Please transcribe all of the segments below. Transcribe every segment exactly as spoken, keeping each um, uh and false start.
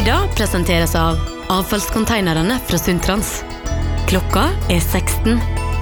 Tida presenteres av avfallskonteinerne fra Sundtrans. Klokka er seksten.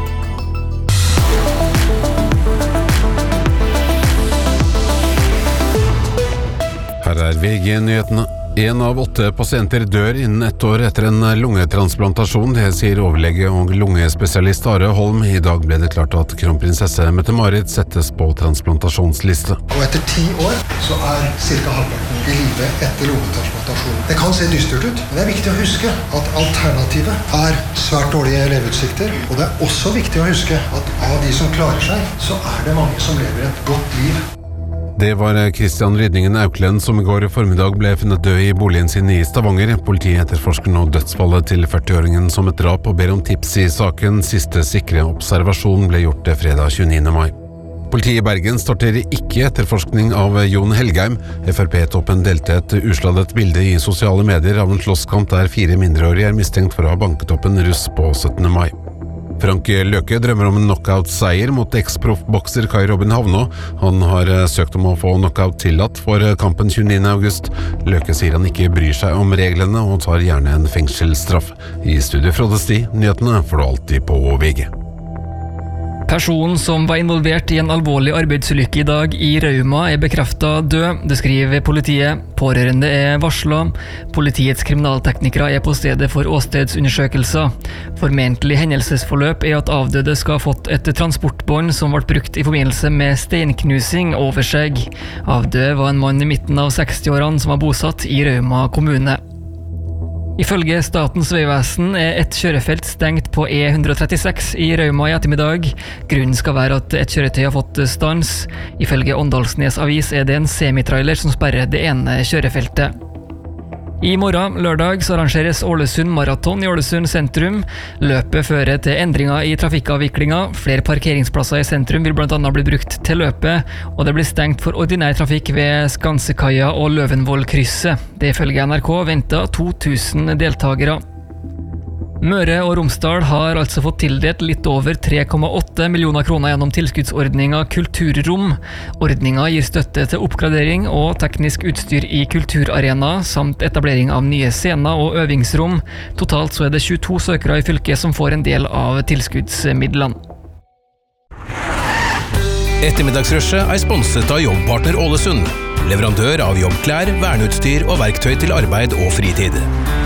Her er V G-nyhetene. En av åtte pasienter dør innen ett år etter en lungetransplantasjon, det sier overlege og lungespesialist Are Holm. I dag ble det klart at kronprinsesse Mette-Marit settes på transplantasjonsliste. Og etter ti år så er cirka halvparten i live etter lungetransplantasjon. Det kan se dystert ut, men det er viktig å huske at alternativet er svært dårlige leveutsikter. Og det er også viktig å huske at av de som klarer seg, så er det mange som lever et godt liv. Det var Christian Rydningen Auklend som i går formiddag ble funnet død i boligen sin i Stavanger. Politiet etterforsker nå dødsfallet til førti-åringen som et drap og ber om tips i saken. Siste sikre observasjon ble gjort fredag tjueniende mai. Politiet i Bergen starter ikke etterforskning av Jon Helgheim. F R P-toppen delte et usladdet bilde i sosiale medier av en slåsskamp der fire mindreårige er mistenkt for å ha banket opp en russ på syttende mai. Frank Løke drømmer om en knockout-seier mot eks-proffbokser Kai Robin Havnå. Han har søkt om å få knockout tillatt for kampen tjueniende august. Løke sier han ikke bryr seg om reglene og tar gjerne en fengselsstraff. I studio Frode Sti, nyhetene får du alltid på V G. Personen som var involvert i en alvorlig arbeidsulykke i dag i Rauma er bekreftet død, det skriver politiet. Pårørende er varslet. Politiets kriminalteknikere er på stedet for åstedsundersøkelser. Formentlig hendelsesforløp er at avdøde skal ha fått et transportbånd som ble brukt i forbindelse med steinknusing over seg. Avdøde var en mann i midten av seksti-årene som var bosatt i Rauma kommune. Ifølge Statens vegvesen er et kjørefelt stengt på E ett trettiseks i Rauma i ettermiddag. Grunnen skal være at et kjøretøy har fått stans. Ifølge Åndalsnes Avis er det en semitrailer som sperrer det ene kjørefeltet. I morgen, lørdag, så arrangeres Ålesund Maraton i Ålesund sentrum. Løpet fører til endringer i trafikkavviklinga. Flere parkeringsplasser i sentrum vil blant annet bli brukt til løpet, og det blir stengt for ordinær trafikk ved Skansekaia og Løvenvoll-krysset. Det ifølge N R K venter to tusen deltagere. Møre og Romsdal har altså fått tildelt litt over tre komma åtte millioner kroner gjennom tilskuddsordninga Kulturrom. Ordninga gir støtte til oppgradering og teknisk utstyr i kulturarena, samt etablering av nye scener og øvingsrom. Totalt så er det tjueto søkere i fylket som får en del av tilskuddsmidlene. Ettermiddagsrushet er sponset av Jobbpartner Ålesund, leverandør av jobbklær, verneutstyr og verktøy til arbeid og fritid.